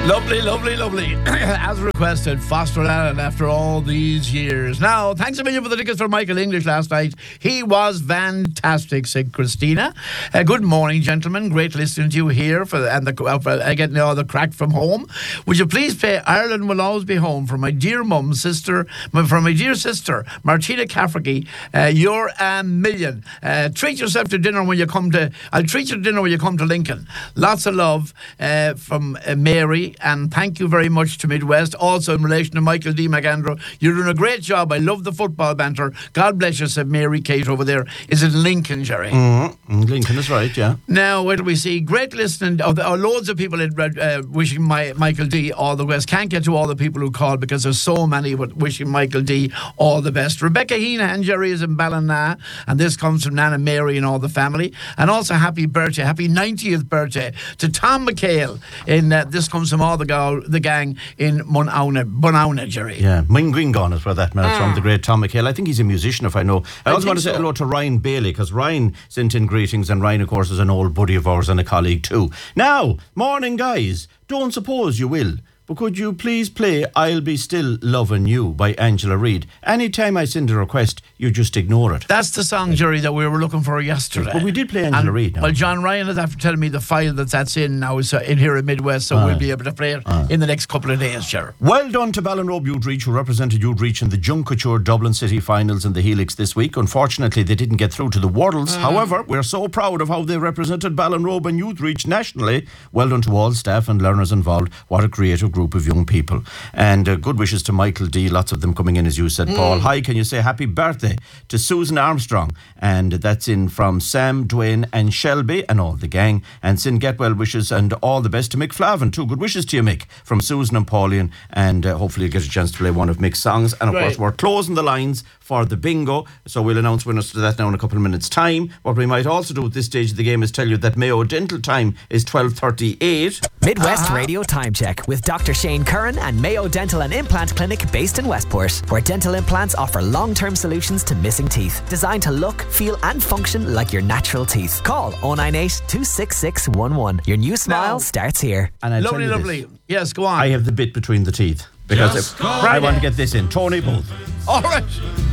Lovely, lovely, lovely. As requested, Foster Allen after all these years. Now, thanks a million for the tickets for Michael English last night. He was fantastic, said Christina. Good morning, gentlemen. Great listening to you here for getting all the crack from home. Would you please play Ireland Will Always Be Home for my dear mum, from my dear sister, Martina Cafferty. You're a million. Treat yourself to dinner when you come to... I'll treat you to dinner when you come to Lincoln. Lots of love from Mary. And thank you very much to Midwest. Also in relation to Michael D. McAndrew, you're doing a great job. I love the football banter. God bless you, said Mary Kate over there. Is it Lincoln, Jerry? Lincoln is right, yeah. Now, wait till we see. Great listening. Loads of people wishing Michael D. all the best. Can't get to all the people who called because there's so many wishing Michael D. all the best. Rebecca Heenan, Jerry, is in Ballina, and this comes from Nana Mary and all the family. And also happy birthday, happy 90th birthday to Tom McHale. This comes from all the gang in Bunauna, Jerry. Yeah, Mingringon is where that man is from, the great Tom McHale. I think he's a musician, if I know. I also want to say hello to Ryan Bailey, because Ryan sent in greetings, and Ryan, of course, is an old buddy of ours and a colleague too. Now, morning, guys. Don't suppose you will, but could you please play I'll Be Still Lovin' You by Angela Reid? Anytime I send a request, you just ignore it. That's the song, Jerry, that we were looking for yesterday. But we did play Angela Reid now. Well, John Ryan is after telling me the file that's in now is in here in Midwest, so we'll be able to play it in the next couple of days, Jerry. Well done to Ballinrobe Youthreach, who represented Youthreach in the Junkature Dublin City finals in the Helix this week. Unfortunately, they didn't get through to the Wardles. However, we're so proud of how they represented Ballinrobe and Youthreach nationally. Well done to all staff and learners involved. What a creative group of young people. And good wishes to Michael D. Lots of them coming in, as you said, Paul. Hi, can you say happy birthday to Susan Armstrong? And that's in from Sam, Dwayne and Shelby and all the gang. And Sin get well wishes and all the best to Mick Flavin too. Good wishes to you, Mick, from Susan and Pauline. And hopefully you'll get a chance to play one of Mick's songs. And of course we're closing the lines for the bingo, so we'll announce winners to that now in a couple of minutes time. What we might also do at this stage of the game is tell you that Mayo Dental time is 12:38. Midwest Radio Time Check with Dr. Shane Curran and Mayo Dental and Implant Clinic based in Westport, where dental implants offer long-term solutions to missing teeth, designed to look, feel and function like your natural teeth. Call 098 266 11. Your new smile starts here. And lovely. Yes, go on. I have the bit between the teeth, because I want to get this in. Tony Booth. All right.